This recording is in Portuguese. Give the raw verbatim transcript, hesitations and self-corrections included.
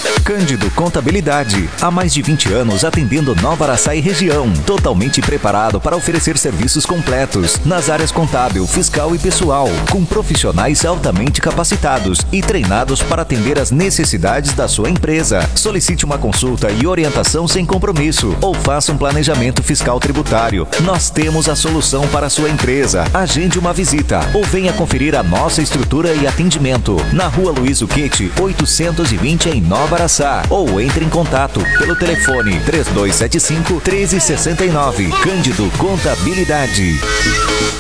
Cândido Contabilidade. Há mais de vinte anos atendendo Nova Araçá e região. Totalmente preparado para oferecer serviços completos nas áreas contábil, fiscal e pessoal. Com profissionais altamente capacitados e treinados para atender às necessidades da sua empresa. Solicite uma consulta e orientação sem compromisso. Ou faça um planejamento fiscal tributário. Nós temos a solução para a sua empresa. Agende uma visita ou venha conferir a nossa estrutura e atendimento. Na Rua Luiz Uquete, oitocentos e vinte em Nova Araçá. Ou entre em contato pelo telefone três dois sete cinco, um três seis nove. Cândido Contabilidade.